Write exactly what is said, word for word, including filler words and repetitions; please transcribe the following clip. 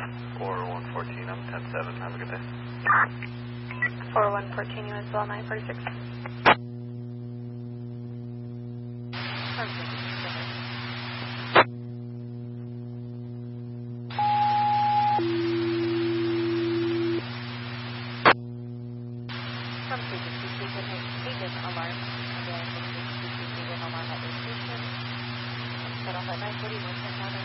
four one fourteen, I'm ten seven. Have a good day. four one fourteen, you as well, nine forty-six. From frequency station, agent alarm. Again, from frequency station alarm at location. Set off at nine forty-one, ten